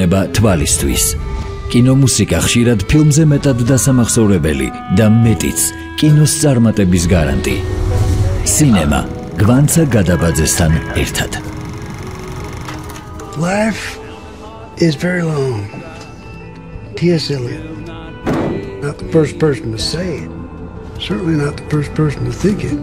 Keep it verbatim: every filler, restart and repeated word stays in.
იქნება თვალისთვის. კინომუსიკა ხშირად ფილმზე მეტად დასამახსოვრებელი და მეტიც კინოს წარმატების გარანტი. სინემა გვანცა გადაბაძესთან ერთად. Life is very long. T S Eliot. Not the first person to say it. Certainly not the first person to think it.